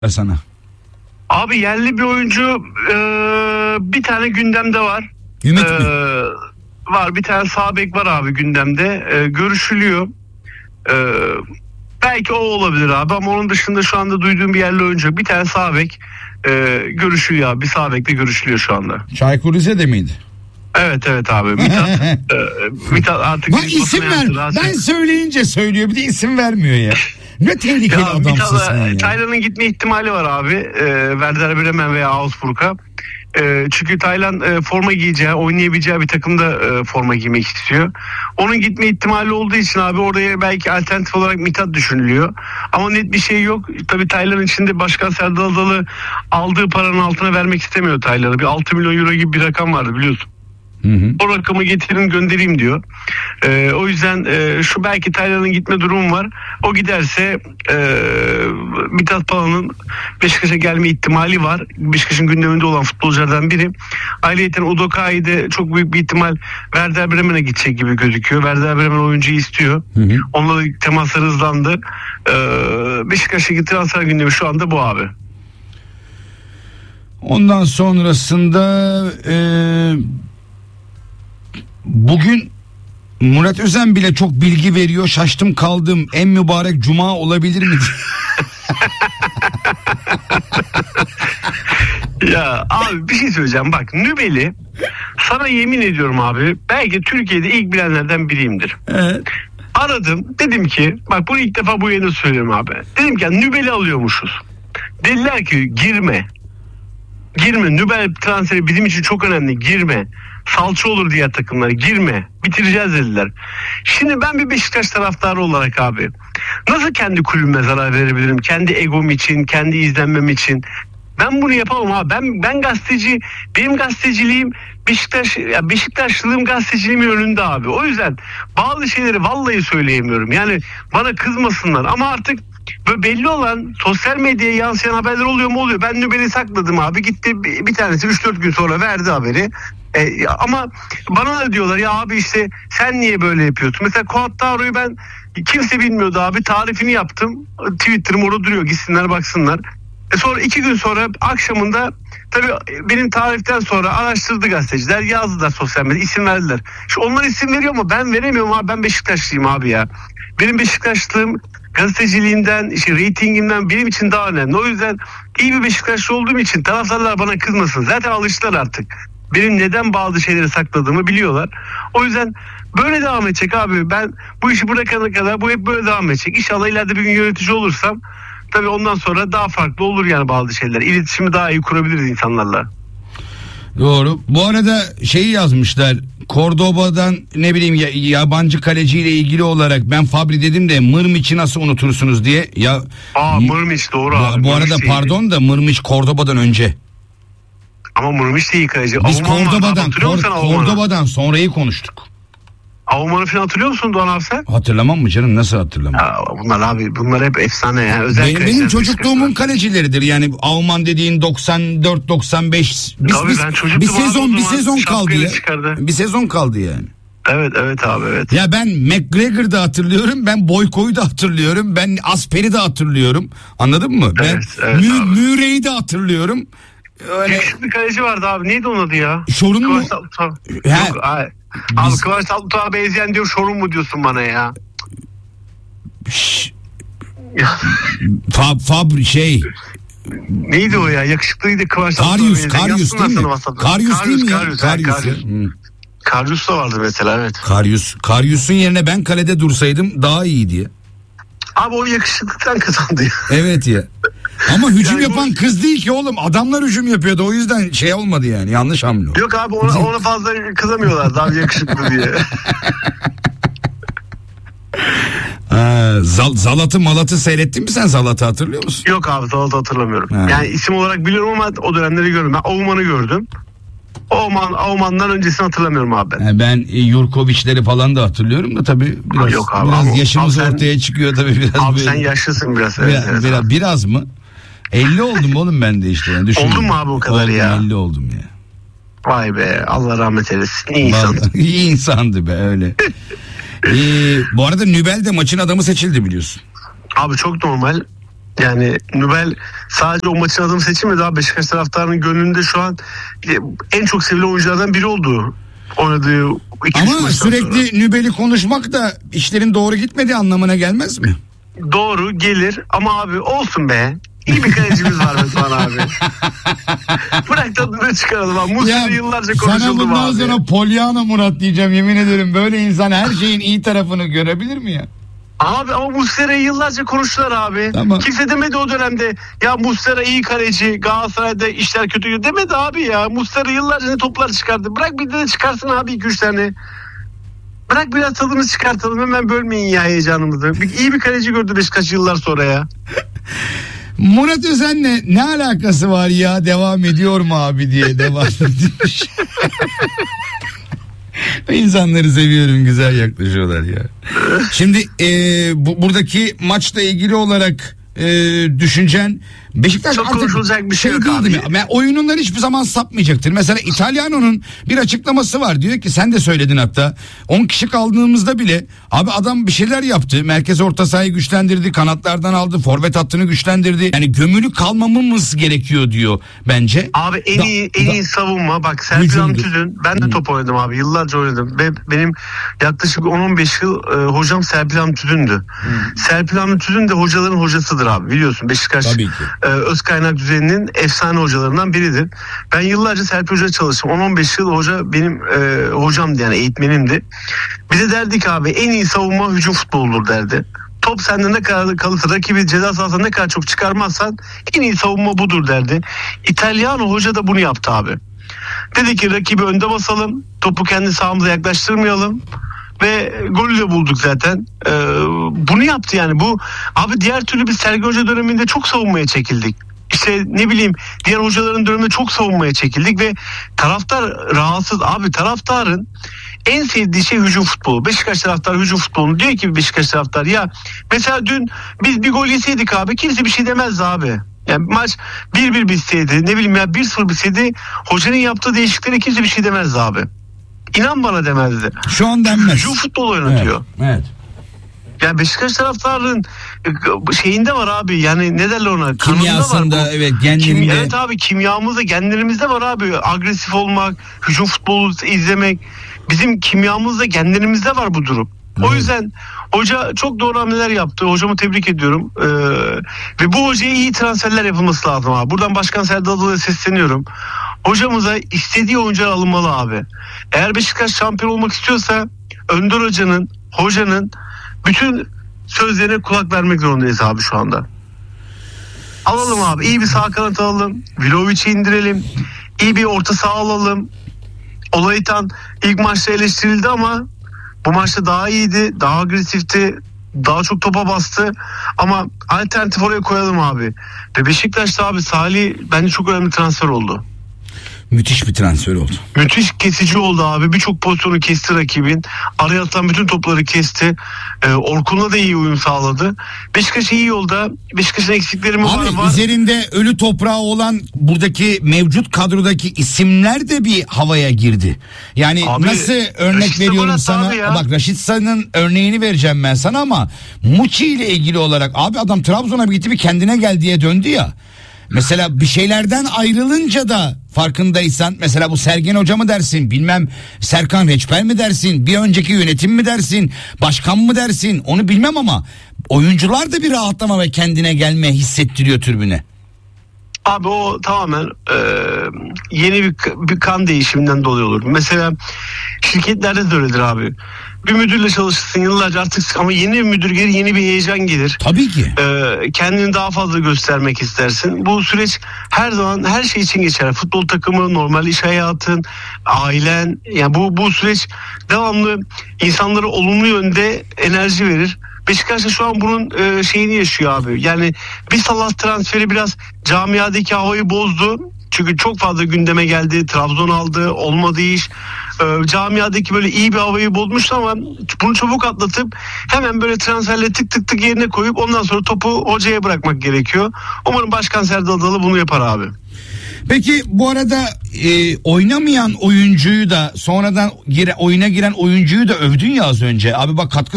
sana. Abi yerli bir oyuncu bir tane gündemde var. Ümit mi? Var, bir tane sağ bek var abi gündemde. Görüşülüyor. Belki o olabilir abi, ama onun dışında şu anda duyduğum bir yerli oyuncu. Bir tane sağ bek görüşülüyor abi. Bir sağ bekle görüşülüyor şu anda. Çaykur Rize'de miydi? Evet abi. Mithat artık bak isim ver. Ben söyleyince söylüyor, bir de isim vermiyor ya. Ne tehlikeli adamsın sen ya. Taylan'ın gitme ihtimali var abi. Werder Bremen veya Augsburg'a. Çünkü Taylan forma giyeceği, oynayabileceği bir takımda forma giymek istiyor. Onun gitme ihtimali olduğu için abi oraya belki alternatif olarak Mithat düşünülüyor. Ama net bir şey yok. Tabii Taylan içinde Başkan Serdal Adalı aldığı paranın altına vermek istemiyor Taylan'a. Bir 6 milyon euro gibi bir rakam vardı biliyorsun. Hı. O rakamı getirin göndereyim diyor. O yüzden şu belki Taylan'ın gitme durumu var. O giderse Mithat Palan'ın Beşiktaş'a gelme ihtimali var. Beşiktaş'ın gündeminde olan futbolculardan biri. Ayrıyeten Udoka'yı de çok büyük bir ihtimal Werder Bremen'e gidecek gibi gözüküyor. Werder Bremen oyuncuyu istiyor. Hı. Onunla temaslar hızlandı. Beşiktaş'taki transfer gündemi şu anda bu abi. Ondan sonrasında bugün Murat Özen bile çok bilgi veriyor. Şaştım kaldım. En mübarek cuma olabilir mi? Ya abi bir şey söyleyeceğim. Bak Nübel'i sana yemin ediyorum abi, belki Türkiye'de ilk bilenlerden biriyimdir. Evet. Aradım, dedim ki bak bunu ilk defa bu yayında söylüyorum abi. Dedim ki Nübel'i alıyormuşuz. Dediler ki girme. Nübel transferi bizim için çok önemli, girme. Salça olur diğer takımlara, girme. Bitireceğiz dediler. Şimdi ben bir Beşiktaş taraftarı olarak abi nasıl kendi kulübüme zarar verebilirim? Kendi egom için, kendi izlenmem için. Ben bunu yapamam abi. Ben gazeteci, benim gazeteciliğim Beşiktaşlılığım gazeteciliğimin önünde abi. O yüzden bazı şeyleri vallahi söyleyemiyorum. Yani bana kızmasınlar ama artık böyle belli olan sosyal medyaya yansıyan haberler oluyor mu oluyor. Ben Nübel'i sakladım abi. Gitti bir tanesi 3-4 gün sonra verdi haberi. Ama bana da diyorlar ya abi işte sen niye böyle yapıyorsun? Mesela Kuattaro'yu ben kimse bilmiyordu abi. Tarifini yaptım. Twitter'ım orada duruyor. Gitsinler baksınlar. Sonra 2 gün sonra akşamında tabii benim tariften sonra araştırdı gazeteciler, yazdılar sosyal medyada, isim verdiler. Şu onlar isim veriyor ama ben veremiyorum abi, ben Beşiktaşlıyım abi ya. Benim Beşiktaşlığım gazeteciliğimden, işte reytingimden benim için daha önemli. O yüzden iyi bir Beşiktaşlı olduğum için taraftarlar bana kızmasın. Zaten alıştılar artık. Benim neden bazı şeyleri sakladığımı biliyorlar. O yüzden böyle devam edecek abi. Ben bu işi bırakana kadar bu hep böyle devam edecek. İnşallah ileride bir gün yönetici olursam tabii ondan sonra daha farklı olur yani bazı şeyler. İletişimi daha iyi kurabiliriz insanlarla. Doğru. Bu arada şeyi yazmışlar. Cordoba'dan ne bileyim yabancı kaleciyle ilgili olarak ben Fabri dedim de Mırmiç'i nasıl unutursunuz diye. Mırmiç doğru abi. Bu arada pardon da Mırmiç Cordoba'dan önce. Ama Mırmiç de iyi kaleci. Biz Cordoba'dan sonrayı konuştuk. Avman'ı falan hatırlıyor musun Doğan abi sen? Hatırlamam mı canım, nasıl hatırlamam? Bunlar hep efsane ya. Benim çocukluğumun kalecileridir yani. Avman dediğin 94-95 bir sezon kaldı ya. Bir sezon kaldı yani. Evet abi evet. Ya ben McGregor'ı da hatırlıyorum, ben Boyko'yu da hatırlıyorum, ben Asper'i de hatırlıyorum, anladın mı? Evet, Murray'i de hatırlıyorum. Öyle... Yakışıklı kaleci vardı abi, neydi onun adı ya? Şorun mu? Yok abi Kıvanç Tatlıtuğ'a benzeyen diyor, Şorun mu diyorsun bana ya? Fabri şey. Neydi o ya? Yakışıklıydı Kıvanç Tatlıtuğ'a benzeyen. Karyus değil mi? Karyus değil mi ya? Karyus da vardı mesela, evet. Karyus'un yerine ben kalede dursaydım daha iyiydi ya. Abi o yakışıklıktan kazandı ya. Evet ya. Ama hücum yapan kız değil ki oğlum. Adamlar hücum yapıyordu. O yüzden şey olmadı yani. Yanlış hamle oldu. Yok abi ona fazla kızamıyorlar. Daha yakışıklı diye. Zalat'ı Malat'ı seyrettin mi sen? Zalat'ı hatırlıyor musun? Yok abi, Zalat'ı hatırlamıyorum. Yani isim olarak biliyorum ama o dönemleri gördüm. Ben Auman'ı gördüm. Auman'dan öncesini hatırlamıyorum abi ben. Ben Jurković'leri falan da hatırlıyorum da tabii biraz yaşımız ortaya çıkıyor tabii biraz. Abi böyle. Sen yaşlısın biraz. Biraz mı? 50 oldum oğlum ben de işte. Yani oldun mu abi o kadar oldum, ya? 50 oldum ya. Vay be, Allah rahmet eylesin. İyi insan. İyi insandı be öyle. Bu arada Nübel de maçın adamı seçildi biliyorsun. Abi çok normal. Yani Nübel sadece o maçın adını seçilmedi abi. Beşiktaş taraftarının gönlünde şu an en çok sevilen oyunculardan biri oldu. Oynadığı 2-3 Ama maçtan sürekli sonra. Nübel'i konuşmak da işlerin doğru gitmediği anlamına gelmez mi? Doğru gelir ama abi olsun be. İyi bir kalecimiz var Metehan abi. Bırak tadını çıkaralım abi. Muslera yıllarca sana konuşuldu bundan abi. sonra Pollyanna Murat diyeceğim, yemin ederim. Böyle insan her şeyin iyi tarafını görebilir mi ya? Abi ama Muslera'yı yıllarca konuştular abi. Tamam. Kimse demedi o dönemde ya Muslera iyi kaleci, Galatasaray'da işler kötü demedi abi ya. Muslera yıllarca ne toplar çıkardı. Bırak bir de çıkarsın abi 2-3 tane. Bırak biraz tadını çıkartalım, hemen bölmeyin ya heyecanımızı. İyi bir kaleci gördü Beşiktaş yıllar sonra ya. Murat Özen'le ne alakası var ya, devam ediyor mu abi diye devam etmiş. İnsanları seviyorum, güzel yaklaşıyorlar ya. Şimdi buradaki maçla ilgili olarak düşüncen, Beşiktaş çok artık konuşulacak bir şey yok değil abi. mi? Yani oyunundan hiçbir zaman sapmayacaktır. Mesela İtalyano'nun bir açıklaması var. Diyor ki, sen de söyledin hatta, 10 kişi kaldığımızda bile abi adam bir şeyler yaptı. Merkez orta sahayı güçlendirdi, kanatlardan aldı, forvet hattını güçlendirdi. Yani gömülü kalmamamız gerekiyor diyor bence. Abi en iyi savunma bak, Serpil Hamtüz'ün, ben de top oynadım abi, yıllarca oynadım. Benim yaklaşık 10-15 yıl hocam Serpil Hamtüz'ündü. Serpil Hamtüz'ün de hocaların hocasıdır abi, biliyorsun. Beşiktaş Tabii ki. öz kaynak düzeninin efsane hocalarından biridir. Ben yıllarca Serpil Hoca çalıştım. 10-15 yıl hoca benim hocamdı, yani eğitmenimdi. Bize derdi ki abi, en iyi savunma hücum futboludur derdi. Top sende ne kadar kalırsa, rakibi ceza sahasına ne kadar çok çıkarmazsan en iyi savunma budur derdi. İtalyano hoca da bunu yaptı abi. Dedi ki rakibi önde basalım, topu kendi sahamıza yaklaştırmayalım. Ve golü de bulduk zaten. Bunu yaptı yani. Bu abi, diğer türlü biz Sergen Hoca döneminde çok savunmaya çekildik. İşte ne bileyim, diğer hocaların döneminde çok savunmaya çekildik ve taraftar rahatsız. Abi taraftarın en sevdiği şey hücum futbolu. Beşiktaş taraftarı hücum futbolunu diyor ki, Beşiktaş taraftarı ya mesela dün biz bir gol yeseydik abi, kimse bir şey demezdi abi. Yani maç 1-1 bitseydi, ne bileyim ya 1-0 bitseydi, hocanın yaptığı değişikliklere kimse bir şey demezdi abi. İnan bana demezdi. Şu an denmez. Hücum futbol oynatıyor. Evet. Yani Beşiktaş taraftarının şeyinde var abi, yani ne derler ona? Kimyasında var bu. evet, genlerinde. Evet abi, kimyamızda, genlerimizde var abi. Agresif olmak, hücum futbolu izlemek. Bizim kimyamızda, genlerimizde var bu durum. Evet. O yüzden hoca çok doğru hamleler yaptı. Hocamı tebrik ediyorum. Ve bu hocaya iyi transferler yapılması lazım abi. Buradan Başkan Serdar Adalı'ya sesleniyorum. Hocamıza istediği oyuncular alınmalı abi. Eğer Beşiktaş şampiyon olmak istiyorsa Önder hocanın bütün sözlerine kulak vermek zorundayız abi şu anda. Alalım abi. İyi bir sağ kanat alalım. Vlahovic'i indirelim. İyi bir orta saha alalım. Olaytan ilk maçta eleştirildi ama bu maçta daha iyiydi. Daha agresifti. Daha çok topa bastı. Ama alternatif oraya koyalım abi. Ve Beşiktaş'ta abi Salih bence çok önemli transfer oldu. Müthiş bir transfer oldu. Müthiş kesici oldu abi. Birçok pozisyonu kesti rakibin. Araya atılan bütün topları kesti. Orkun'la da iyi uyum sağladı. Beşiktaş iyi yolda. Beşiktaş'ın eksikleri mi var? Abi üzerinde ölü toprağı olan buradaki mevcut kadrodaki isimler de bir havaya girdi. Yani abi, nasıl örnek Raşit veriyorum sana? Bak, Raşit Sa'nın örneğini vereceğim ben sana ama Muçi ile ilgili olarak abi, adam Trabzon'a bir gitti, bir kendine gel diye döndü ya. Mesela bir şeylerden ayrılınca da farkındaysan, mesela bu Sergen Hoca mı dersin, bilmem Serkan Reçber mi dersin, bir önceki yönetim mi dersin, başkan mı dersin, onu bilmem ama oyuncular da bir rahatlama ve kendine gelme hissettiriyor tribüne. Abi o tamamen yeni bir kan değişiminden dolayı olur. Mesela şirketlerde de öyledir abi. Bir müdürle çalışırsın yıllarca artık, ama yeni bir müdür gelir, yeni bir heyecan gelir. Tabii ki. Kendini daha fazla göstermek istersin. Bu süreç her zaman her şey için geçer. Futbol takımı, normal iş hayatın, ailen. Yani bu süreç devamlı insanlara olumlu yönde enerji verir. Beşiktaş'ta şu an bunun şeyini yaşıyor abi. Yani bir Salah transferi biraz camiadaki havayı bozdu. Çünkü çok fazla gündeme geldi. Trabzon aldı. Olmadı iş. Camiadaki böyle iyi bir havayı bozmuştu ama bunu çabuk atlatıp hemen böyle transferle tık tık tık yerine koyup ondan sonra topu hocaya bırakmak gerekiyor. Umarım Başkan Serdar Adalı bunu yapar abi. Peki bu arada oynamayan oyuncuyu da sonradan oyuna giren oyuncuyu da övdün ya az önce. Abi bak, katkı